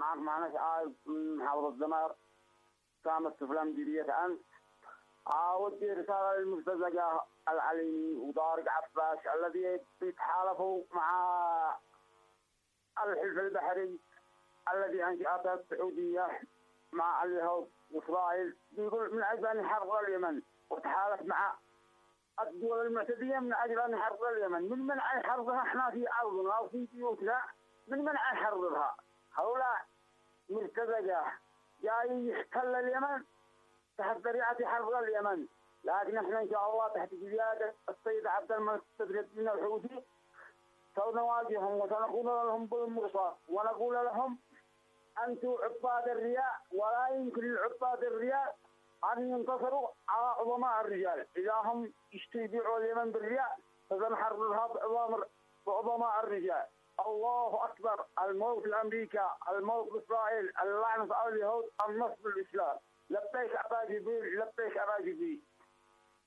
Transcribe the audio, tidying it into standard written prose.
معنا شعار من محافظة دمار كامل السفلى مديرية أمس. ودي رسالة للمرتزقة العليمي وطارق عباس الذي يتحالفوا مع الحلف البحري الذي أنشأته السعودية مع اليهود وإسرائيل، يقول من أجل أن يحرر اليمن، وتحالف مع الدول المعتدية من أجل أن يحرر اليمن. من منع حربها احنا في أرضنا أو في بيوتنا، من منع حربها؟ هؤلاء مرتزقة جاي يحتل اليمن تحت ذريعة حرب اليمن، لكن احنا إن شاء الله تحت قيادة السيد عبد الملك بدر الدين الحوثي سنواجههم وسنقول لهم بالمرصاد ونقول لهم أنتم عباد الرياء، ولا يمكن للعباد الرياء أن ينتصروا على عظماء الرجال. إذا هم يستبيعوا اليمن بالرياء فسنحررها بعظماء الرجال. الله أكبر، الموت لأمريكا، الموت لإسرائيل، اللعنة على اليهود، النصر للإسلام. لبيك أبا جبريل.